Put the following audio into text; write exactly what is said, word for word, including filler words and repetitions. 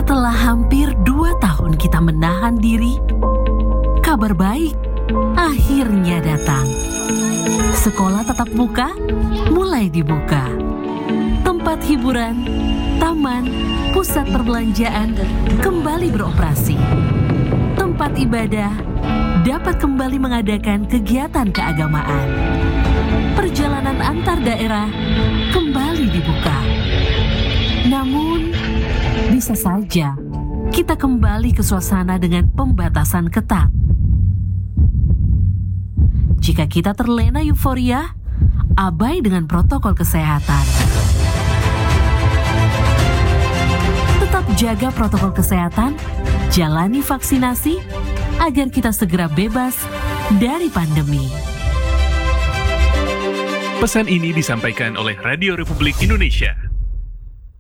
Setelah hampir dua tahun kita menahan diri, kabar baik akhirnya datang. Sekolah tetap buka, mulai dibuka. Tempat hiburan, taman, pusat perbelanjaan kembali beroperasi. Tempat ibadah dapat kembali mengadakan kegiatan keagamaan. Perjalanan antar daerah kembali dibuka. Namun, bisa saja kita kembali ke suasana dengan pembatasan ketat. Jika kita terlena euforia, abai dengan protokol kesehatan. Tetap jaga protokol kesehatan, jalani vaksinasi, agar kita segera bebas dari pandemi. Pesan ini disampaikan oleh Radio Republik Indonesia.